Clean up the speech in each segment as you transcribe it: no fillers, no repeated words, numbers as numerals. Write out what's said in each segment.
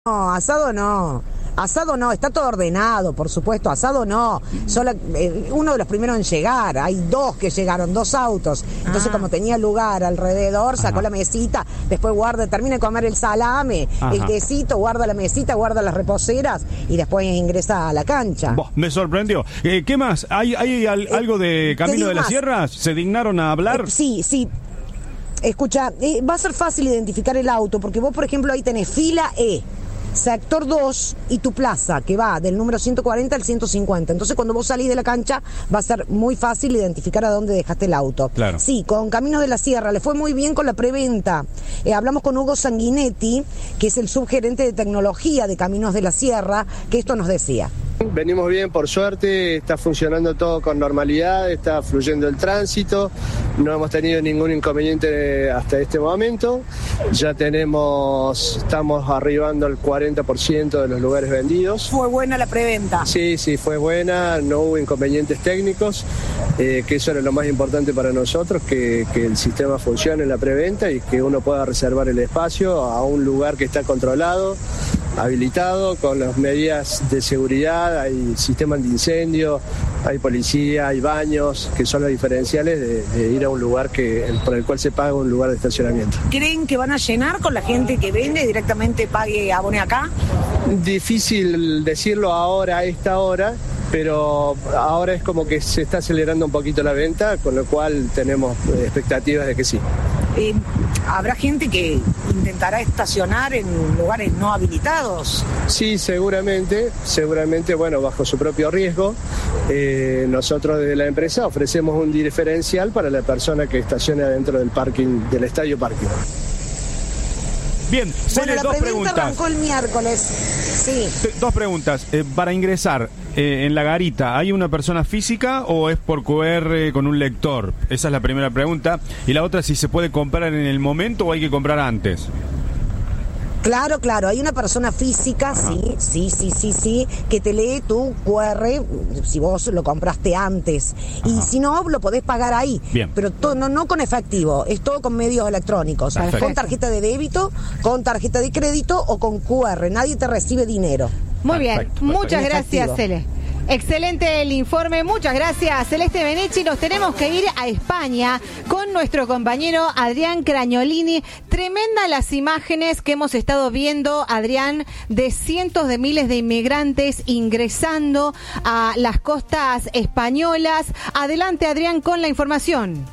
No, asado no, está todo ordenado, por supuesto, asado no, solo uno de los primeros en llegar, hay dos que llegaron, dos autos, entonces como tenía lugar alrededor, sacó la mesita, después termina de comer el salame, el quesito, guarda la mesita, guarda las reposeras y después ingresa a la cancha. Me sorprendió. ¿Qué más? ¿Hay algo de Camino de la Sierra? ¿Se dignaron a hablar? Sí. Escucha, va a ser fácil identificar el auto, porque vos, por ejemplo, ahí tenés fila E, sector 2 y tu plaza, que va del número 140 al 150. Entonces, cuando vos salís de la cancha, va a ser muy fácil identificar a dónde dejaste el auto. Claro. Sí, con Caminos de la Sierra le fue muy bien con la preventa. Hablamos con Hugo Sanguinetti, que es el subgerente de tecnología de Caminos de la Sierra, que esto nos decía. Venimos bien, por suerte, está funcionando todo con normalidad, está fluyendo el tránsito, no hemos tenido ningún inconveniente hasta este momento. Ya estamos arribando al 40% de los lugares vendidos. ¿Fue buena la preventa? Sí, fue buena, no hubo inconvenientes técnicos, que eso era lo más importante para nosotros, que el sistema funcione en la preventa y que uno pueda reservar el espacio a un lugar que está controlado, habilitado, con las medidas de seguridad, hay sistemas antiincendio, hay policía, hay baños, que son los diferenciales de ir a un lugar por el cual se paga un lugar de estacionamiento. ¿Creen que van a llenar con la gente que vende directamente pague abone acá? Difícil decirlo ahora, a esta hora, pero ahora es como que se está acelerando un poquito la venta, con lo cual tenemos expectativas de que sí. ¿Habrá gente que intentará estacionar en lugares no habilitados? Sí, seguramente, bueno, bajo su propio riesgo. Nosotros desde la empresa ofrecemos un diferencial para la persona que estaciona dentro del parking, del estadio parking. Bien, bueno, la dos preventa preguntas. Arrancó el miércoles. Sí. Dos preguntas. Para ingresar en la garita, ¿hay una persona física o es por QR con un lector? Esa es la primera pregunta. Y la otra, si se puede comprar en el momento o hay que comprar antes. Claro, hay una persona física, sí, que te lee tu QR si vos lo compraste antes. Y si no, lo podés pagar ahí. Bien. Pero no con efectivo, es todo con medios electrónicos. Perfecto. Con tarjeta de débito, con tarjeta de crédito o con QR. Nadie te recibe dinero. Muy bien, muchas gracias, efectivo. Cele. Excelente el informe, muchas gracias, Celeste Benechi. Nos tenemos que ir a España con nuestro compañero Adrián Cragnolini. Tremenda las imágenes que hemos estado viendo, Adrián, de cientos de miles de inmigrantes ingresando a las costas españolas. Adelante, Adrián, con la información.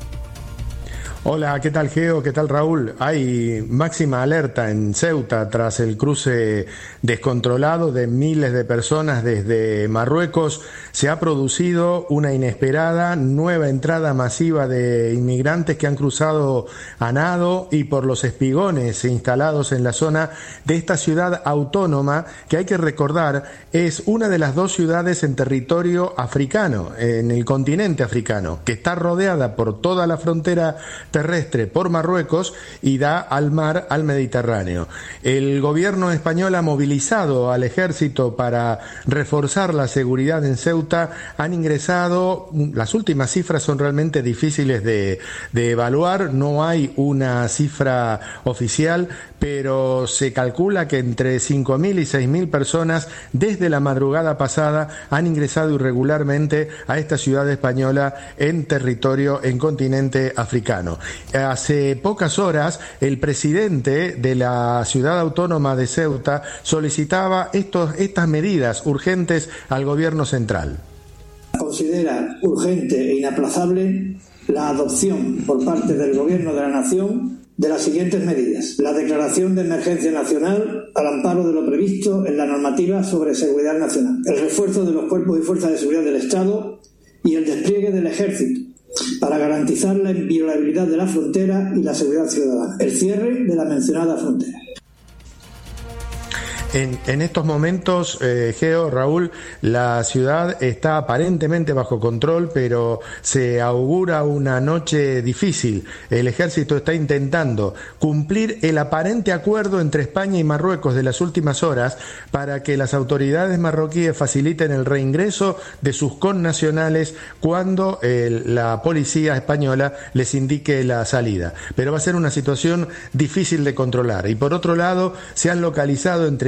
Hola, ¿qué tal Geo? ¿Qué tal Raúl? Hay máxima alerta en Ceuta tras el cruce descontrolado de miles de personas desde Marruecos. Se ha producido una inesperada nueva entrada masiva de inmigrantes que han cruzado a nado y por los espigones instalados en la zona de esta ciudad autónoma, que hay que recordar es una de las dos ciudades en territorio africano, en el continente africano, que está rodeada por toda la frontera terrestre por Marruecos y da al mar, al Mediterráneo. El gobierno español ha movilizado al ejército para reforzar la seguridad en Ceuta. Han ingresado, las últimas cifras son realmente difíciles de evaluar, no hay una cifra oficial, pero se calcula que entre 5.000 y 6.000 personas desde la madrugada pasada han ingresado irregularmente a esta ciudad española en territorio, en continente africano. Hace pocas horas el presidente de la ciudad autónoma de Ceuta solicitaba estas medidas urgentes al gobierno central. Considera urgente e inaplazable la adopción por parte del Gobierno de la Nación de las siguientes medidas: la declaración de emergencia nacional al amparo de lo previsto en la normativa sobre seguridad nacional, el refuerzo de los cuerpos y fuerzas de seguridad del Estado y el despliegue del Ejército para garantizar la inviolabilidad de la frontera y la seguridad ciudadana, el cierre de la mencionada frontera. En estos momentos, Geo, Raúl, la ciudad está aparentemente bajo control, pero se augura una noche difícil. El ejército está intentando cumplir el aparente acuerdo entre España y Marruecos de las últimas horas para que las autoridades marroquíes faciliten el reingreso de sus connacionales cuando la policía española les indique la salida. Pero va a ser una situación difícil de controlar. Y por otro lado, se han localizado entre